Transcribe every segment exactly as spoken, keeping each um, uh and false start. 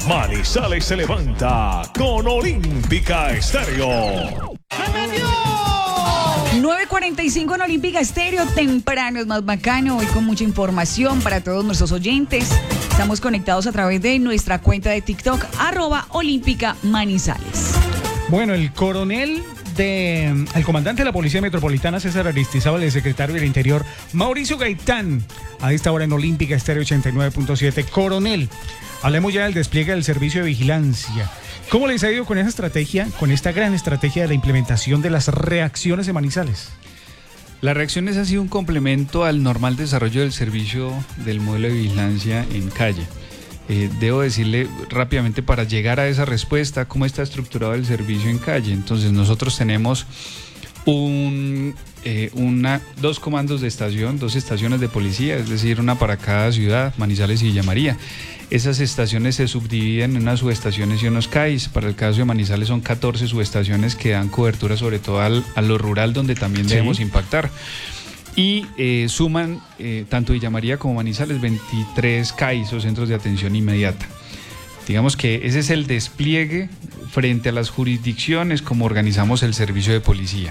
Manizales se levanta con Olímpica Estéreo. nueve cuarenta y cinco en Olímpica Estéreo, temprano es más bacano, hoy con mucha información para todos nuestros oyentes. Estamos conectados a través de nuestra cuenta de TikTok, arroba Olímpica Manizales. Bueno, el coronel de, el comandante de la Policía Metropolitana, César Aristizábal, el secretario del Interior, Mauricio Gaitán, a esta hora en Olímpica Estéreo ochenta y nueve punto siete. Coronel, hablemos ya del despliegue del servicio de vigilancia. ¿Cómo les ha ido con esa estrategia, con esta gran estrategia de la implementación de las reacciones de Manizales? Las reacciones han sido un complemento al normal desarrollo del servicio del modelo de vigilancia en calle. Eh, debo decirle rápidamente, para llegar a esa respuesta, cómo está estructurado el servicio en calle. Entonces nosotros tenemos un, eh, una, dos comandos de estación, dos estaciones de policía, es decir, una para cada ciudad, Manizales y Villa María. Esas estaciones se subdividen en unas subestaciones y unos C A Is. Para el caso de Manizales son catorce subestaciones que dan cobertura sobre todo al, a lo rural, donde también debemos sí. impactar. Y eh, suman eh, tanto Villa María como Manizales veintitrés C A Is o centros de atención inmediata. Digamos que ese es el despliegue frente a las jurisdicciones, como organizamos el servicio de policía.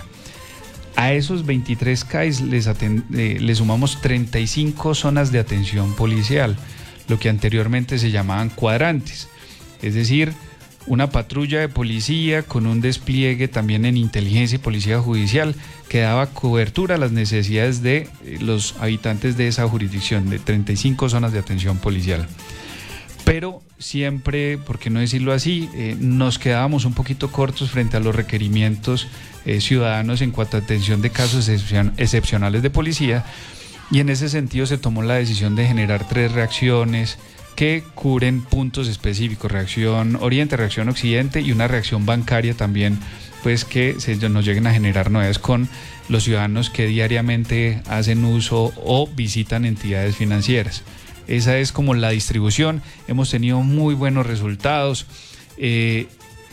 A esos veintitrés C A Is les, aten- eh, les sumamos treinta y cinco zonas de atención policial, lo que anteriormente se llamaban cuadrantes, es decir, una patrulla de policía con un despliegue también en inteligencia y policía judicial que daba cobertura a las necesidades de los habitantes de esa jurisdicción, de treinta y cinco zonas de atención policial. Pero siempre, por qué no decirlo así, eh, nos quedábamos un poquito cortos frente a los requerimientos eh, ciudadanos en cuanto a atención de casos excepcion- excepcionales de policía. Y en ese sentido se tomó la decisión de generar tres reacciones que cubren puntos específicos: reacción oriente, reacción occidente y una reacción bancaria también, pues que se nos lleguen a generar novedades con los ciudadanos que diariamente hacen uso o visitan entidades financieras. Esa es como la distribución. Hemos tenido muy buenos resultados. Eh,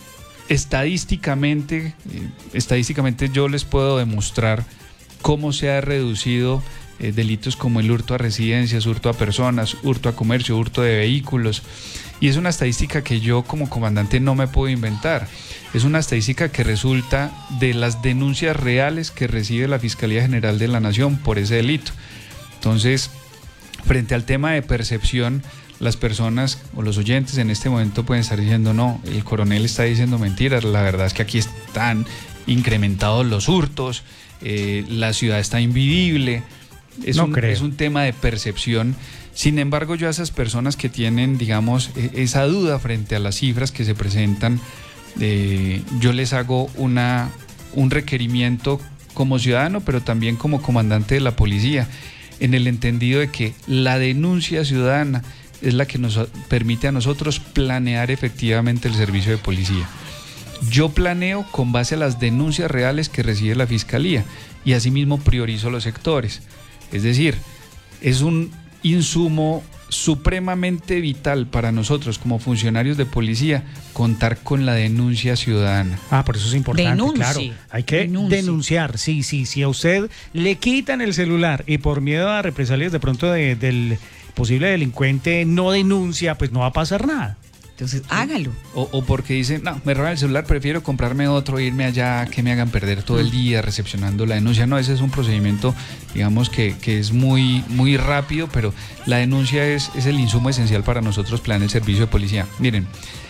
estadísticamente, eh, estadísticamente yo les puedo demostrar cómo se ha reducido Eh, delitos como el hurto a residencias, hurto a personas, hurto a comercio, hurto de vehículos, y es una estadística que yo como comandante no me puedo inventar. Es una estadística que resulta de las denuncias reales que recibe la Fiscalía General de la Nación por ese delito. Entonces, frente al tema de percepción, las personas o los oyentes en este momento pueden estar diciendo: no, el coronel está diciendo mentiras, la verdad es que aquí están incrementados los hurtos, eh, la ciudad está invivible. Es, no un, es un tema de percepción. Sin embargo, yo a esas personas que tienen, digamos, esa duda frente a las cifras que se presentan, eh, yo les hago una, un requerimiento como ciudadano, pero también como comandante de la policía, en el entendido de que la denuncia ciudadana es la que nos permite a nosotros planear efectivamente el servicio de policía. Yo planeo con base a las denuncias reales que recibe la Fiscalía y asimismo priorizo los sectores. Es decir, es un insumo supremamente vital para nosotros como funcionarios de policía contar con la denuncia ciudadana. Ah, por eso es importante, Denuncie. claro. Hay que Denuncie. denunciar, sí, sí. Si a usted le quitan el celular y por miedo a represalias de pronto de, del posible delincuente no denuncia, pues no va a pasar nada. Entonces, hágalo. O, o porque dicen: no, me roban el celular, prefiero comprarme otro, irme allá, que me hagan perder todo el día recepcionando la denuncia. No, ese es un procedimiento, digamos, que, que es muy, muy rápido, pero la denuncia es, es el insumo esencial para nosotros planear el servicio de policía. Miren,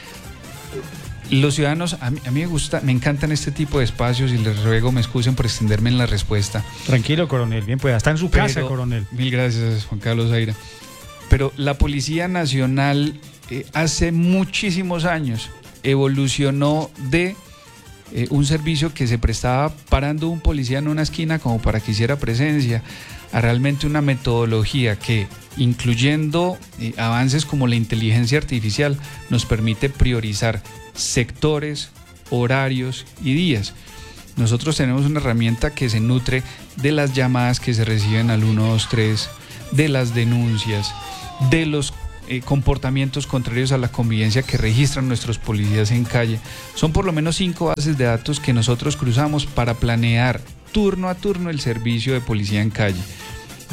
los ciudadanos, a mí, a mí me gusta, me encantan este tipo de espacios y les ruego me excusen por extenderme en la respuesta. Tranquilo, coronel, bien, pues está en su Pero, casa, coronel. Mil gracias, Juan Carlos Zaira. Pero la Policía Nacional eh, hace muchísimos años evolucionó de eh, un servicio que se prestaba parando un policía en una esquina como para que hiciera presencia, a realmente una metodología que, incluyendo eh, avances como la inteligencia artificial, nos permite priorizar sectores, horarios y días. Nosotros tenemos una herramienta que se nutre de las llamadas que se reciben al uno dos tres, de las denuncias, de los eh, comportamientos contrarios a la convivencia que registran nuestros policías en calle. Son por lo menos cinco bases de datos que nosotros cruzamos para planear turno a turno el servicio de policía en calle.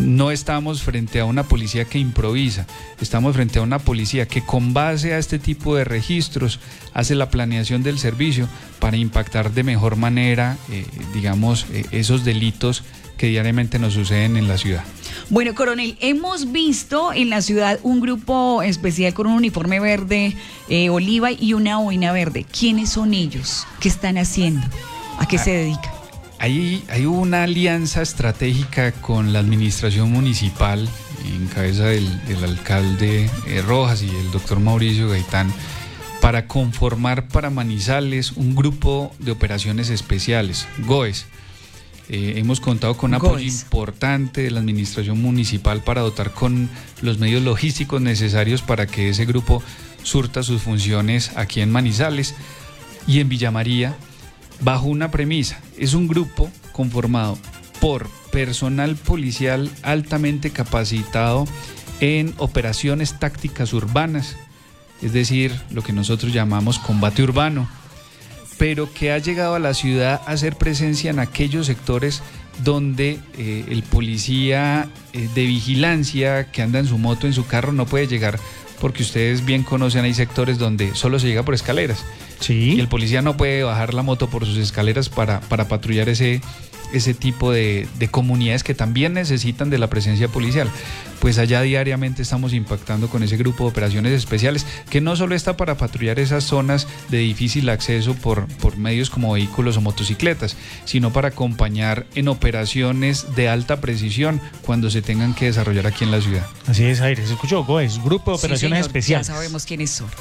no estamos frente a una policía que improvisa, estamos frente a una policía que con base a este tipo de registros hace la planeación del servicio para impactar de mejor manera, eh, digamos, eh, esos delitos que diariamente nos suceden en la ciudad. Bueno, coronel, hemos visto en la ciudad un grupo especial con un uniforme verde, eh, oliva y una boina verde. ¿Quiénes son ellos? ¿Qué están haciendo? ¿A qué ah. se dedican? Hay, hay una alianza estratégica con la administración municipal en cabeza del, del alcalde eh, Rojas y el doctor Mauricio Gaitán para conformar para Manizales un grupo de operaciones especiales, GOES. Eh, hemos contado con un apoyo Goes. importante de la administración municipal para dotar con los medios logísticos necesarios para que ese grupo surta sus funciones aquí en Manizales y en Villa María, bajo una premisa. Es un grupo conformado por personal policial altamente capacitado en operaciones tácticas urbanas, es decir, lo que nosotros llamamos combate urbano, pero que ha llegado a la ciudad a hacer presencia en aquellos sectores donde eh, el policía eh, de vigilancia que anda en su moto, en su carro, no puede llegar, porque ustedes bien conocen, hay sectores donde solo se llega por escaleras. Sí. Y el policía no puede bajar la moto por sus escaleras para, para patrullar ese, ese tipo de, de comunidades que también necesitan de la presencia policial. Pues allá diariamente estamos impactando con ese grupo de operaciones especiales que no solo está para patrullar esas zonas de difícil acceso por, por medios como vehículos o motocicletas, sino para acompañar en operaciones de alta precisión cuando se tengan que desarrollar aquí en la ciudad. Así es, Aire, se escuchó, GOES, Grupo de Operaciones sí, señor, Especiales. Ya sabemos quiénes son.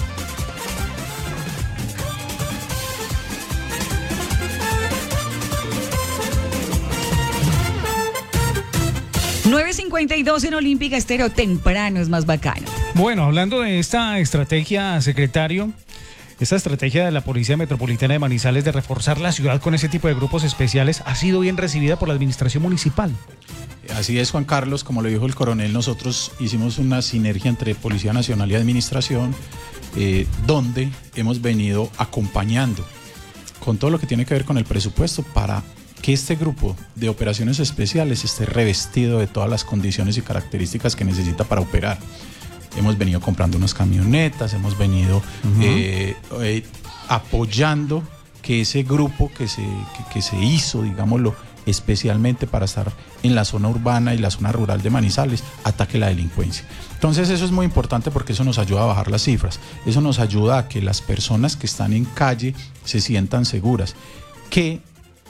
nueve cincuenta y dos en Olímpica Estéreo, temprano es más bacano. Bueno, hablando de esta estrategia, secretario, esta estrategia de la Policía Metropolitana de Manizales de reforzar la ciudad con ese tipo de grupos especiales ha sido bien recibida por la administración municipal. Así es, Juan Carlos, como lo dijo el coronel, nosotros hicimos una sinergia entre Policía Nacional y Administración, eh, donde hemos venido acompañando con todo lo que tiene que ver con el presupuesto para que este grupo de operaciones especiales esté revestido de todas las condiciones y características que necesita para operar. Hemos venido comprando unas camionetas, hemos venido uh-huh. eh, eh, apoyando que ese grupo que se, que, que se hizo, digámoslo, especialmente para estar en la zona urbana y la zona rural de Manizales, ataque la delincuencia. Entonces eso es muy importante porque eso nos ayuda a bajar las cifras, eso nos ayuda a que las personas que están en calle se sientan seguras, que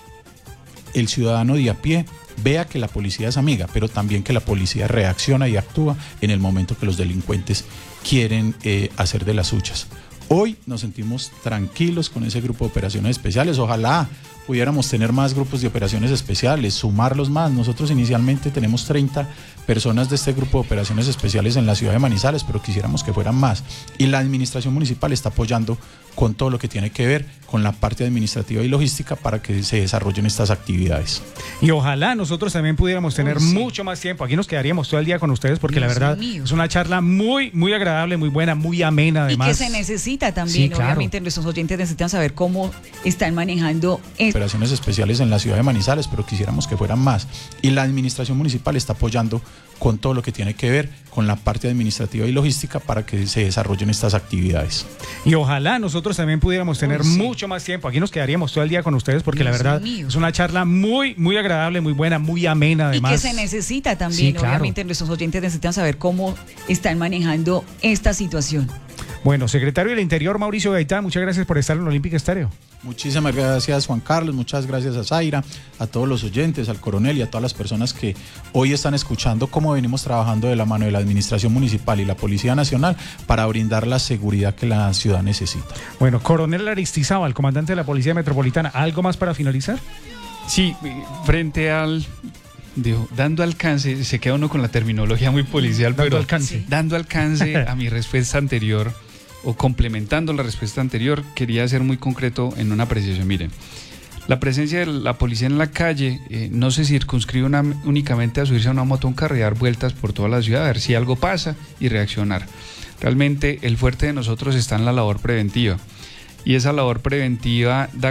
el ciudadano de a pie vea que la policía es amiga, pero también que la policía reacciona y actúa en el momento que los delincuentes quieren eh, hacer de las suyas. Hoy nos sentimos tranquilos con ese grupo de operaciones especiales. Ojalá pudiéramos tener más grupos de operaciones especiales, sumarlos más. Nosotros inicialmente tenemos treinta personas de este grupo de operaciones especiales en la ciudad de Manizales, pero quisiéramos que fueran más. Y la administración municipal está apoyando con todo lo que tiene que ver con la parte administrativa y logística para que se desarrollen estas actividades. Y ojalá nosotros también pudiéramos tener oh, sí. mucho más tiempo. Aquí nos quedaríamos todo el día con ustedes porque Dios la verdad mío. es una charla muy, muy agradable, muy buena, muy amena además. Y que se necesita también, sí, claro. Obviamente nuestros oyentes necesitan saber cómo están manejando esto. Operaciones especiales en la ciudad de Manizales, pero quisiéramos que fueran más. Y la administración municipal está apoyando con todo lo que tiene que ver con la parte administrativa y logística para que se desarrollen estas actividades. Y ojalá nosotros también pudiéramos tener oh, sí. mucho más tiempo. Aquí nos quedaríamos todo el día con ustedes porque Dios la verdad mío. es una charla muy, muy agradable, muy buena, muy amena además. Y que se necesita también, sí, claro. Obviamente nuestros oyentes necesitan saber cómo están manejando esta situación. Bueno, secretario del Interior, Mauricio Gaitán, muchas gracias por estar en Olímpica Estéreo. Muchísimas gracias, Juan Carlos, muchas gracias a Zaira, a todos los oyentes, al coronel y a todas las personas que hoy están escuchando cómo venimos trabajando de la mano de la Administración Municipal y la Policía Nacional para brindar la seguridad que la ciudad necesita. Bueno, coronel Aristizábal, comandante de la Policía Metropolitana, ¿algo más para finalizar? Sí, frente al... Digo, dando alcance, se queda uno con la terminología muy policial, dando pero alcance. Sí. dando alcance a mi respuesta anterior o complementando la respuesta anterior, quería ser muy concreto en una apreciación. Miren, la presencia de la policía en la calle eh, no se circunscribe una, únicamente a subirse a una moto, a un carro y dar vueltas por toda la ciudad, a ver si algo pasa y reaccionar. Realmente el fuerte de nosotros está en la labor preventiva y esa labor preventiva da